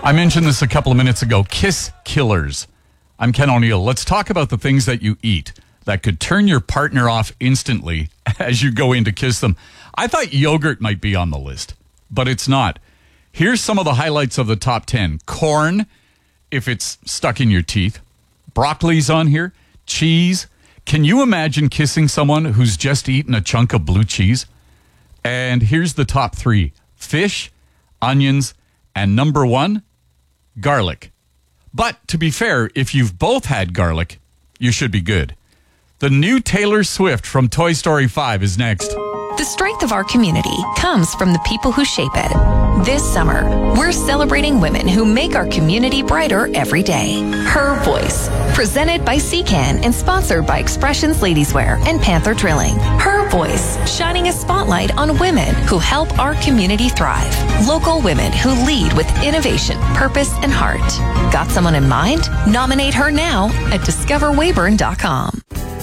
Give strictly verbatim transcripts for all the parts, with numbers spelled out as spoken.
I mentioned this a couple of minutes ago. Kiss killers. I'm Ken O'Neill. Let's talk about the things that you eat that could turn your partner off instantly as you go in to kiss them. I thought yogurt might be on the list, but it's not. Here's some of the highlights of the top ten. Corn, if it's stuck in your teeth. Broccoli's on here. Cheese. Can you imagine kissing someone who's just eaten a chunk of blue cheese? And here's the top three. Fish, onions, and number one, garlic. But to be fair, if you've both had garlic, you should be good. The new Taylor Swift from Toy Story five is next. The strength of our community comes from the people who shape it. This summer, we're celebrating women who make our community brighter every day. Her Voice, presented by C CAN and sponsored by Expressions Ladieswear and Panther Drilling. Her Voice, shining a spotlight on women who help our community thrive. Local women who lead with innovation, purpose, and heart. Got someone in mind? Nominate her now at discover weyburn dot com.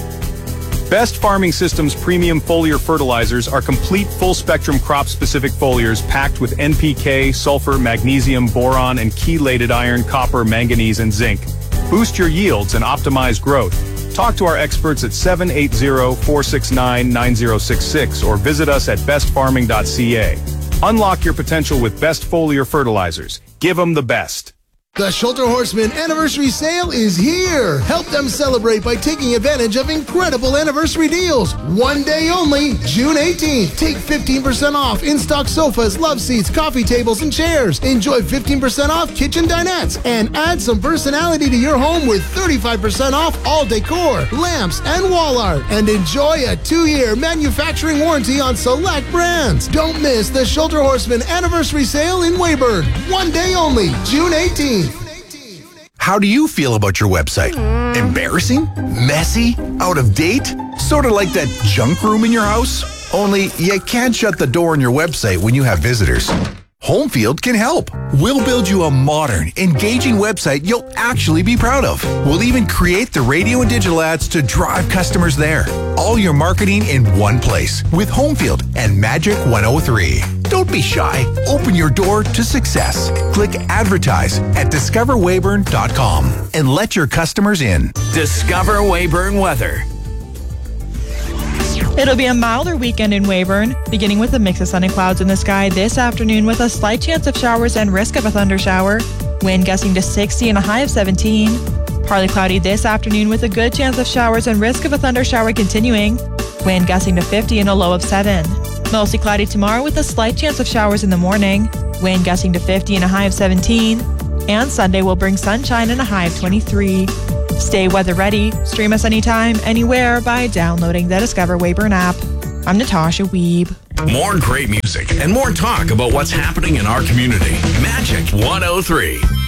Best Farming Systems premium foliar fertilizers are complete full-spectrum crop-specific foliars packed with N P K, sulfur, magnesium, boron, and chelated iron, copper, manganese, and zinc. Boost your yields and optimize growth. Talk to our experts at seven eight zero, four six nine, nine zero six six or visit us at best farming dot c a. Unlock your potential with Best Foliar Fertilizers. Give them the best. The Schulter Horseman Anniversary Sale is here. Help them celebrate by taking advantage of incredible anniversary deals. One day only, June eighteenth. Take fifteen percent off in-stock sofas, love seats, coffee tables, and chairs. Enjoy fifteen percent off kitchen dinettes. And add some personality to your home with thirty-five percent off all decor, lamps, and wall art. And enjoy a two-year manufacturing warranty on select brands. Don't miss the Schulter Horseman Anniversary Sale in Weyburn. One day only, June eighteenth. How do you feel about your website? Embarrassing? Messy? Out of date? Sort of like that junk room in your house? Only you can't shut the door on your website when you have visitors. Homefield can help. We'll build you a modern, engaging website you'll actually be proud of. We'll even create the radio and digital ads to drive customers there. All your marketing in one place with Homefield and Magic one oh three. Don't be shy. Open your door to success. Click advertise at discover weyburn dot com and let your customers in. Discover Weyburn weather. It'll be a milder weekend in Weyburn, beginning with a mix of sun and clouds in the sky this afternoon with a slight chance of showers and risk of a thunder shower. Wind gusting to sixty and a high of seventeen. Partly cloudy this afternoon with a good chance of showers and risk of a thunder shower continuing. Wind gusting to fifty and a low of seven. Mostly cloudy tomorrow with a slight chance of showers in the morning. Wind gusting to fifty and a high of seventeen. And Sunday will bring sunshine and a high of twenty-three. Stay weather ready. Stream us anytime, anywhere by downloading the Discover Weyburn app. I'm Natasha Weeb. More great music and more talk about what's happening in our community. Magic one oh three.